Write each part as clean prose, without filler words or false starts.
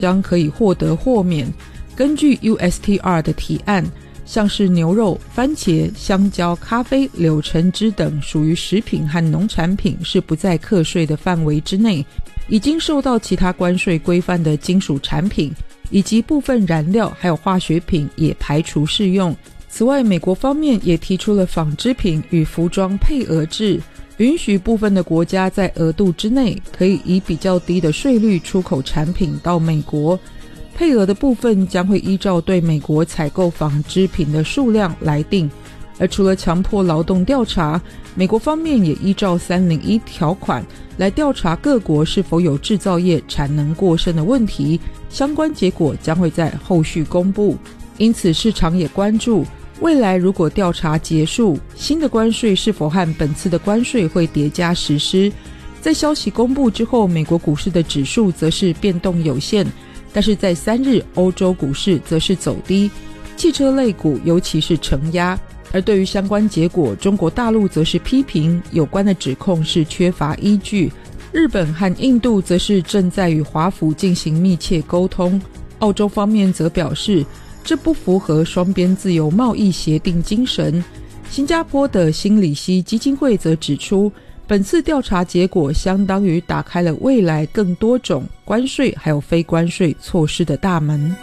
将可以获得豁免。根据 USTR 的提案，像是牛肉、番茄、香蕉、咖啡、柳橙汁等属于食品和农产品是不在课税的范围之内，已经受到其他关税规范的金属产品以及部分燃料还有化学品也排除适用。此外，美国方面也提出了纺织品与服装配额制，允许部分的国家在额度之内可以以比较低的税率出口产品到美国。配额的部分将会依照对美国采购纺织品的数量来定。而除了强迫劳动调查，美国方面也依照301条款来调查各国是否有制造业产能过剩的问题，相关结果将会在后续公布。因此市场也关注未来如果调查结束，新的关税是否和本次的关税会叠加实施。在消息公布之后，美国股市的指数则是变动有限，但是在3日欧洲股市则是走低，汽车类股尤其是承压。而对于相关结果，中国大陆则是批评有关的指控是缺乏依据，日本和印度则是正在与华府进行密切沟通。澳洲方面则表示这不符合双边自由贸易协定精神。新加坡的新里希基金会则指出，本次调查结果相当于打开了未来更多种关税还有非关税措施的大门。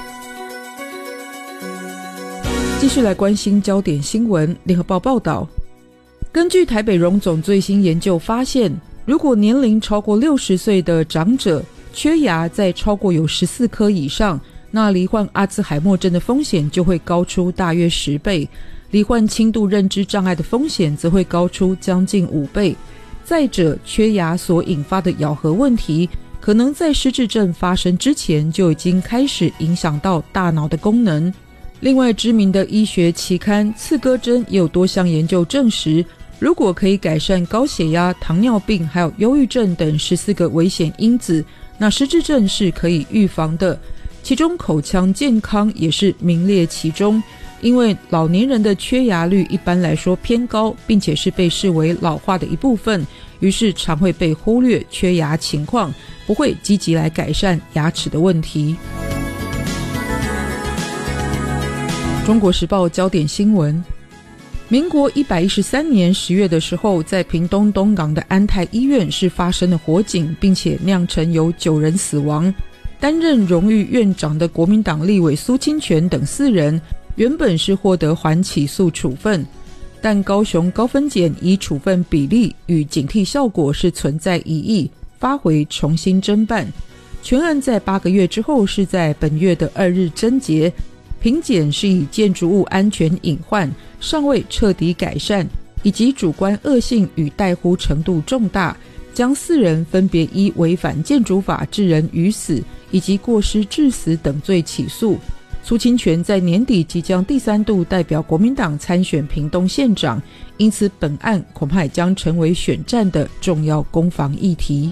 继续来关心焦点新闻。联合报报道，根据台北荣总最新研究发现，如果年龄超过60岁的长者缺牙在超过有14颗以上，那罹患阿兹海默症的风险就会高出大约10倍，罹患轻度认知障碍的风险则会高出将近5倍。再者，缺牙所引发的咬合问题，可能在失智症发生之前就已经开始影响到大脑的功能。另外，知名的医学期刊《刺胳针》也有多项研究证实，如果可以改善高血压、糖尿病还有忧郁症等14个危险因子，那失智症是可以预防的。其中口腔健康也是名列其中，因为老年人的缺牙率一般来说偏高，并且是被视为老化的一部分，于是常会被忽略缺牙情况，不会积极来改善牙齿的问题。中国时报焦点新闻，民国113年10月的时候，在屏东东港的安泰医院是发生了火警，并且酿成有9人死亡。担任荣誉院长的国民党立委苏清泉等4人原本是获得缓起诉处分，但高雄高分检以处分比例与警惕效果是存在疑义，发回重新侦办。全案在8个月之后是在本月的2日侦结，评检是以建筑物安全隐患尚未彻底改善，以及主观恶性与怠忽程度重大，将4人分别依违反建筑法致人于死以及过失致死等罪起诉。苏清泉在年底即将第3度代表国民党参选屏东县长，因此本案恐怕也将成为选战的重要攻防议题。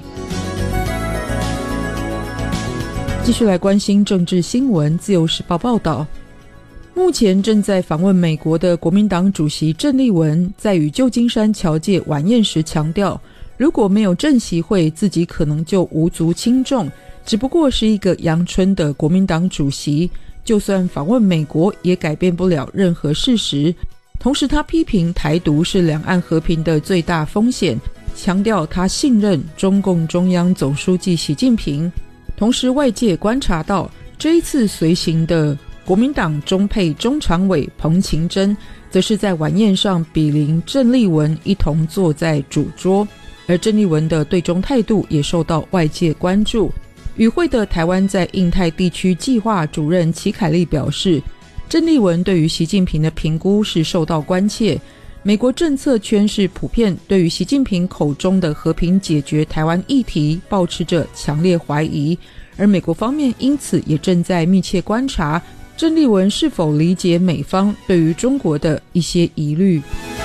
继续来关心政治新闻。自由时报报道，目前正在访问美国的国民党主席郑丽文在与旧金山侨界晚宴时强调，如果没有郑习会，自己可能就无足轻重，只不过是一个阳春的国民党主席，就算访问美国也改变不了任何事实。同时他批评台独是两岸和平的最大风险，强调他信任中共中央总书记习近平。同时外界观察到，这一次随行的国民党中配中常委彭晴贞则是在晚宴上比邻郑丽文一同坐在主桌，而郑丽文的对中态度也受到外界关注。与会的台湾在印太地区计划主任齐凯利表示，郑丽文对于习近平的评估是受到关切，美国政策圈是普遍对于习近平口中的和平解决台湾议题抱持着强烈怀疑，而美国方面因此也正在密切观察郑丽文是否理解美方对于中国的一些疑虑。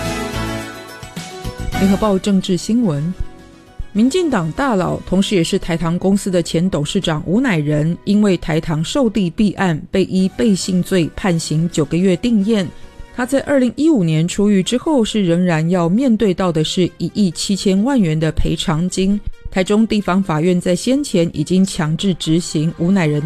联合报政治新闻，民进党大佬同时也是台糖公司的前董事长吴乃仁，因为台糖受地弊案被依背信罪判刑9个月定谳。他在2015年出狱之后，是仍然要面对到的是1亿7千万元的赔偿金。台台中地方法院在先前已经强制执行吴乃仁